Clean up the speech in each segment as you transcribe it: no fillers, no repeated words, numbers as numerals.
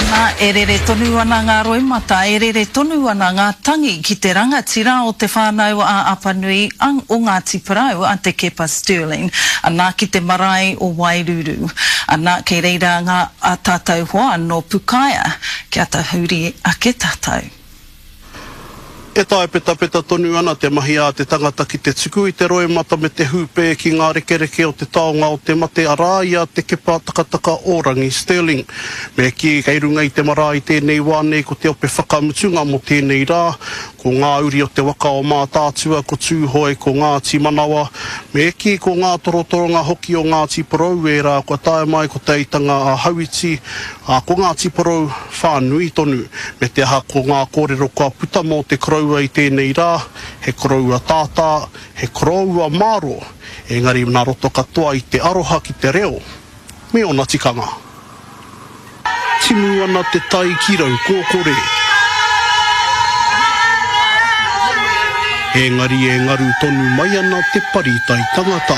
Nā e rere tonu ana ngā roimata, e rere tonu ana ngā tangi ki te rangatira o te whānau a Apanui o Ngāti Parau a te Kepa Sterling, anā ki te marae o Wairuru, anā kei reira ngā a tātou hoa no Pukaia, kia ta huri ake tātou. E tae peta tonu ana te mahi a te tangata ki te tuku i te roimata me te hūpē ki ngā rekereke o te taonga o te mate araia te kepa takataka orangi Sterling. Me ki kei runga i te mara i tēnei wānei ko te ope whakamutunga mo tēnei rā, ko ngā uri o te waka o mā tātua, ko tūhoe, ko Ngāti Manawa, me ki ko ngā torotoronga hoki o Ngāti Parau e rā, ko tae mai ko te itanga a Hauiti, ko Ngāti Parau whānui tonu, me te aha ko ngā kōrero kua puta mō te koroua i tēnei rā, he koroua tātā, he koroua māro, engari nā roto katoa i te aroha ki te reo, me ona tikanga. Timu ana te tai kirau kōkore. Engari e ngaru tonu mai ana te paritai tangata.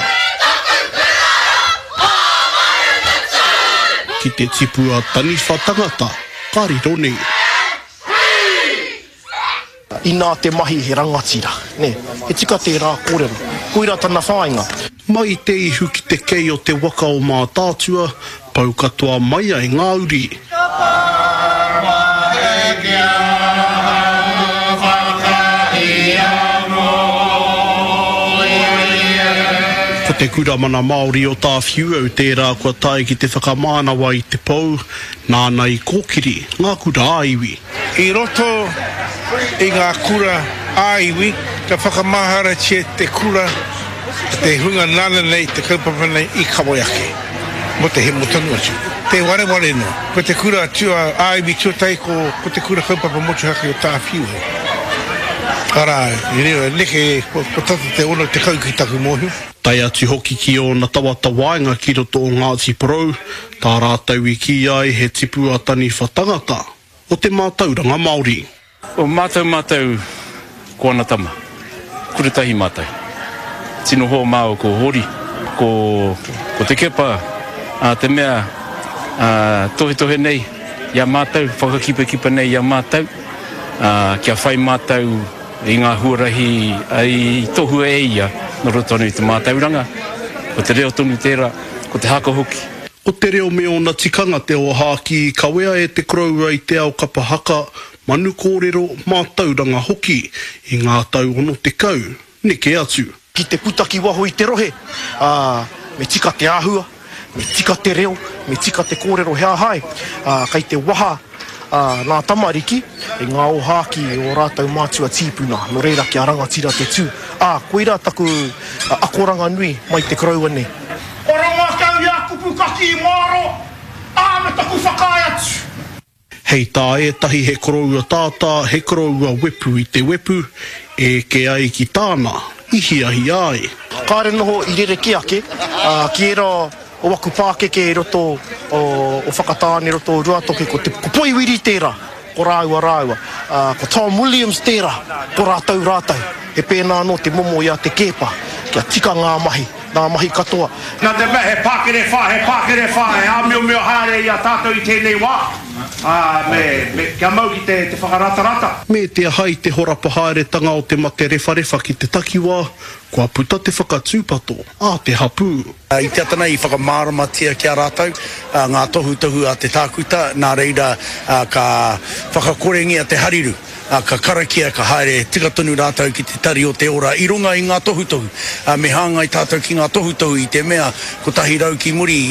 Ki te tipua taniwha tangata, kariro nei. I nā te mahi he rangatira, ne, he tika te rā kōrero, koira tana whāinga. Mai te ihu ki te kei o te waka o mā tātua, pau katoa mai ai ngā uri. Ko te kuramana Māori o tā whiu au tērā kua tae ki te whakamānawa i te pou, nāna i kōkiri, ngā kura āiwi. I roto i ngā kura āiwi, ka whakamahara tia te kura, te hunga nana nei, te kaupapa nei i Kamoiake, mo te he motanu atu. Te ware no, ko te kura tua āiwi tuatai ko te kura kaupapa motuhake o tā whiu. Ara, i reo, neke, ko tata te ono te kau ki taku mohu. Tai atu hoki ki o na tawata waenga ki roto o Ngāti Parau, tā rātau i ki ai he tipua taniwha tangata o te mātauranga Māori. O mātau, ko ana tama, kuretahi mātau. Tino ho māo ko hori, ko te kepa, te mea tohe nei, ia mātau, whakakipa nei ia mātau, kia whai mātau i ngā huarahi ai tohu e ia, no roto anu i te mātauranga, ko te reo tonu tērā, ko te haka hoki. O te reo me ona tikanga te o hāki i kawea e te koroua i te ao kapa haka, manu kōrero mātauranga hoki i ngā tau ono te kau, neke atu. Ki te putaki waho i te rohe, me tika te āhua, me tika te reo, me tika te kōrero hea hai, kai te waha, nā tamariki, e ngā o hāki o rātau mātua tīpuna, no reira ki a rangatira te tū. Koira taku akoranga nui mai te koroua nei. Ora mā kau ia kupu kaki i māro, me taku whakai atu. Hei tā e tahi he koroua tātā, he koroua wepu i te wepu, e ke ai ki tāna, ihi ahi ai. Kāre noho i rere ki ake, ki era o waku pākeke e roto o whakatāne roto o Ruatoke, ko Poiwiri tērā, ko rāua, ko Tom Williams tērā, ko rātau, he pēnā no te momo ia te kepa, kia tika ngā mahi katoa. Nā te mea, he pākere whae, meo haere ia tātou i tēnei wā. Kia mau ki te whakarata. Me te ahai te horapa haeretanga o te mate refa ki te takiwā, kua puta te whakatūpato, te hapū. I te atana i whakamāramatia ki a rātau, ngā tohu a te tākuta, nā reira ka whakakorengi a te hariru. Ka karakia, ka haere, tika tonu rātau ki te tari o te ora, i runga i ngā tohutohu. Me hāngai tātou ki ngā tohutohu i te mea, ko tahi rau ki muri,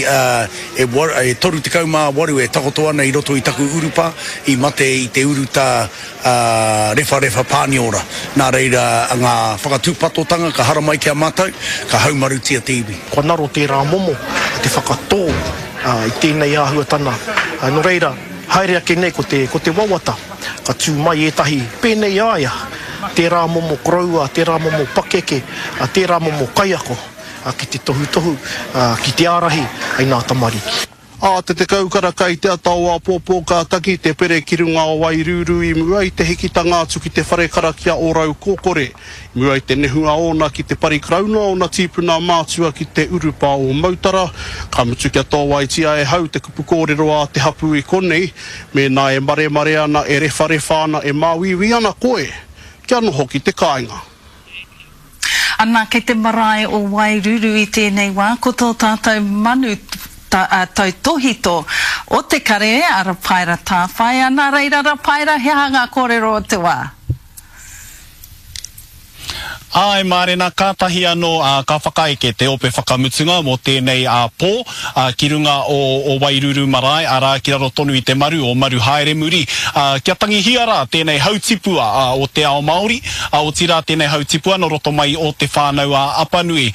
e toru te kaumā waru e takoto ana i roto i taku urupa, i mate i te uruta refa pāniora. Nā reira, ngā whakatūpatotanga, ka hara mai ki a mātou, ka haumaru tia te iwi. Kua naro tērā momo, te whakatō, i tēnei āhuatana. No reira, haere ake nei ko te wawata, ka tū mai e tahi pēnei aia, tērā momo koroua, tērā momo pakeke, tērā momo kaiako, ki te tohu, ki te ārahi, ai nā tamariki. Te kaukara kai te atau a pōpō ka taki te pere ki runga o Wairuru I mua I te hekitanga atu ki te whare karakia o rau kōkore. I mua I te nehua ona ki te parikrauna o na tīpuna mātua ki te urupa o Mautara. Ka mutu kia tō waitia e hau te kupu kōrero a te hapu I konei. Me nā e mare ana, e refa ana, e māwiwi ana koe. Kia noho ki te kāinga. Ana kei te marae o Wairuru I tēnei wā, ko tō tātou manu tau tohito o te kare ara paira tāwhai, ana reira ara paira he hanga kōrero o te wā. Ai mārena kātahi anō ka whakaeke te ope whakamutunga mo tēnei pō ki runga o Wairuru marae ara ki raro tonu I te maru o maru haere muri. Kia tangi hiara tēnei hautipua o te ao Māori, o tira tēnei hautipua no roto mai o te whānau Apanui.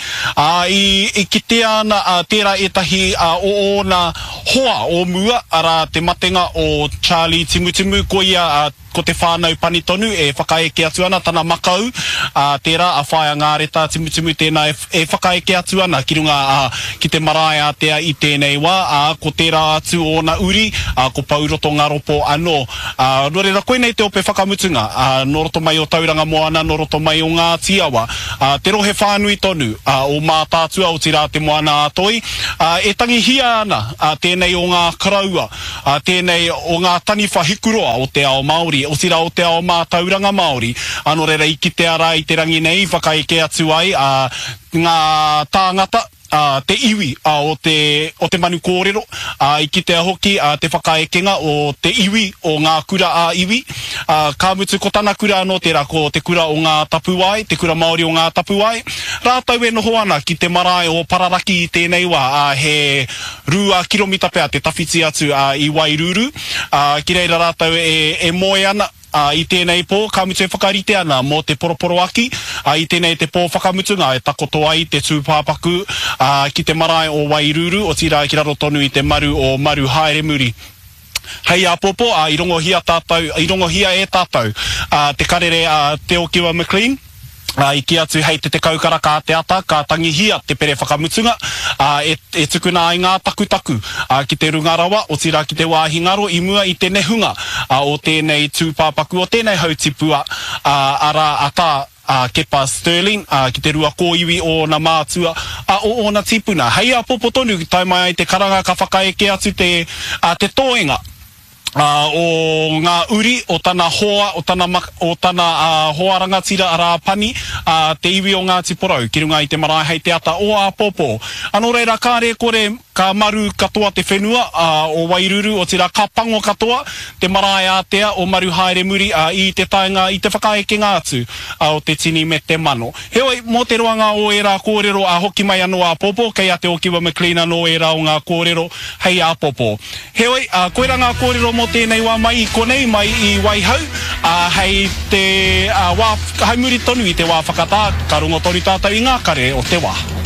I kite ana tērā etahi o ona hoa o mua ara te matenga o Charlie Timutumu ko ia ko te whānau panitonu e whakaeke atu ana tana makau tērā a whaia ngāreta timutumu tēnā e whakaeke atu ana ki runga ki te marae a tea I tēnei wā ko tērā atu o na uri ko pauroto ngā ropo anō rorera koe nei te ope whakamutunga no roto mai o tauranga moana no roto mai o ngā tiawa te rohe whānui tonu o mātātua o tira te moana atoi e tangi hia ana tēnei o ngā karaua tēnei o ngā tani whahikuroa o te ao Māori o tira o te ao mātauranga Māori anō reira I ki te ara I te rangi nei whakaeke atu ai ngā tāngata te iwi o te manu kōrero I ki te hoki te whakaekenga o te iwi o ngā kura iwi ka mutu ko tana kura anō tērā ko te kura o ngā tapuai te kura Māori o ngā tapuai rātau e noho ana ki te marae o Pararaki I tēnei wā he 2 kilomita pēr te tawhiti atu I Wairuru ki reira rātau e moe ana I tēnei pō, ka mutu e whakarite ana mō te poroporo aki, I tēnei te pō whakamutunga e takoto ai te tūpāpaku ki te marae o Wairuru, o tira ki raro tonu I te maru o maru haere muri. Hei popo, I rongo hia e tātou, te karere te Okiwa McLean, I ki atu hei te kaukara ka te ata, ka tangi hia te pere whakamutunga, e tukuna ai ngā takutaku ki te rungarawa, o tira ki te wāhingaro, I mua I te nehunga o tēnei tūpāpaku, o tēnei hautipua ara ata Kepa Sterling, ki te rua kōiwi o na mātua o na tipuna. Hei popo tonu, tai mai ai te karanga ka whakaeke atu te toenga. O ngā uri, o tana hoa, o tana hoa rangatira ara pani, te iwi o ngā tiporau, ki runga I te marae hei te ata o popo. Anō reira kāre kore ka maru katoa te whenua o Wairuru, o tira ka pango katoa, te marae a tea o maru haere muri I te taenga, I te whakaeke ngā atu o te tini me te mano. Heoi, mō te roanga o era kōrero hoki mai anō popo, kei a te Okiwa McLean anō era o ngā kōrero hei popo. Heoi, koera ngā kōrero mō tēnei wā mai I konei, mai I Waihau, hei te haimuri tonu I te wā whakatā, ka rongo tonu tātou I ngā kare o te wā.